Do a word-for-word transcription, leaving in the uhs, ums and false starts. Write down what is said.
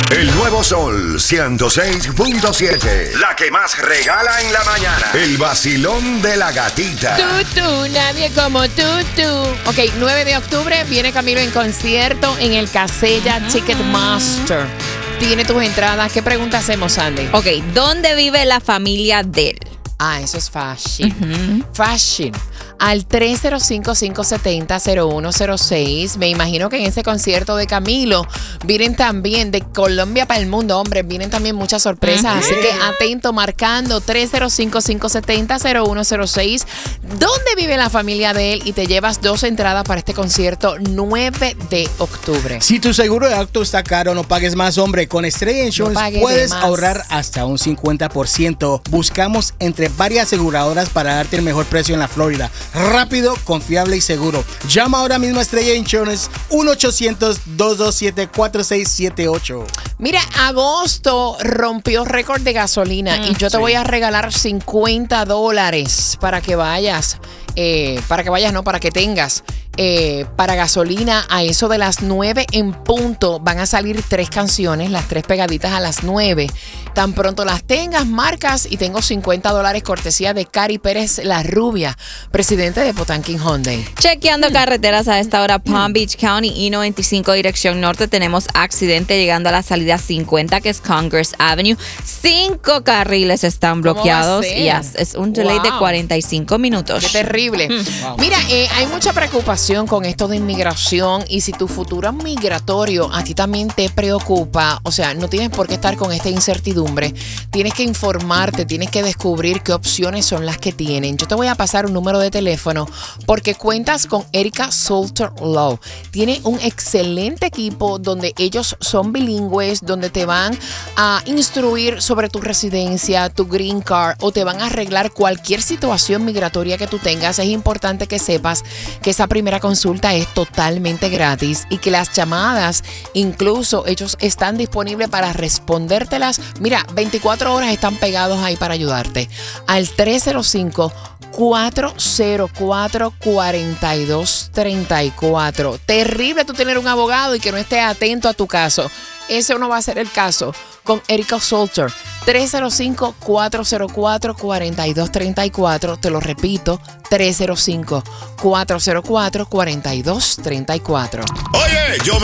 El nuevo Sol ciento seis punto siete. La que más regala en la mañana. El vacilón de la gatita. Tú, tú, nadie como tú, tú. Ok, nueve de octubre viene Camilo en concierto en el Casella uh-huh. Ticketmaster. Tiene tus entradas. ¿Qué pregunta hacemos, Sandy? Ok, ¿dónde vive la familia de él? Ah, eso es fashion. Uh-huh. Fashion. Al tres cero cinco, cinco siete cero, cero uno cero seis. Me imagino que en ese concierto de Camilo vienen también de Colombia para el mundo, hombre, vienen también muchas sorpresas. Uh-huh. Así que atento, marcando tres cero cinco, cinco siete cero, cero uno cero seis. ¿Dónde vive la familia de él? Y te llevas dos entradas para este concierto nueve de octubre. Si tu seguro de auto está caro, no pagues más, hombre. Con Estrella Insurance no puedes ahorrar hasta un cincuenta por ciento. Buscamos entre varias aseguradoras para darte el mejor precio en la Florida. Rápido, confiable y seguro. Llama ahora mismo a Estrella Insurance uno ochocientos, dos dos siete, cuatro seis siete ocho. Mira, agosto rompió récord de gasolina mm, y yo te sí. voy a regalar cincuenta dólares para que vayas. Eh, para que vayas, no, para que tengas eh, para gasolina a eso de las nueve en punto. Van a salir tres canciones, las tres pegaditas a las nueve. Tan pronto las tengas, marcas y tengo cincuenta dólares cortesía de Cari Pérez La Rubia, presidente de Potanquín Hyundai. Chequeando mm. carreteras a esta hora, Palm Beach County, I noventa y cinco dirección norte. Tenemos accidente llegando a la salida cincuenta, que es Congress Avenue. Cinco carriles están bloqueados y yes, es un delay wow. de cuarenta y cinco minutos. Qué terrible. Wow. Mira, eh, hay mucha preocupación con esto de inmigración y si tu futuro migratorio a ti también te preocupa, o sea, no tienes por qué estar con esta incertidumbre. Tienes que informarte, tienes que descubrir qué opciones son las que tienen. Yo te voy a pasar un número de teléfono porque cuentas con Erika Salter Law. Tiene un excelente equipo donde ellos son bilingües, donde te van a instruir sobre tu residencia, tu green card o te van a arreglar cualquier situación migratoria que tú tengas. Es importante que sepas que esa primera consulta es totalmente gratis y que las llamadas, incluso ellos están disponibles para respondértelas. Mira, veinticuatro horas están pegados ahí para ayudarte. Al tres cero cinco, cuatro cero cuatro, cuatro dos tres cuatro. Terrible tú tener un abogado y que no esté atento a tu caso. Ese no va a ser el caso con Erika Salter. tres cero cinco, cuatro cero cuatro, cuatro dos tres cuatro. Te lo repito, tres cero cinco, cuatro cero cuatro, cuatro dos tres cuatro. Oye, yo me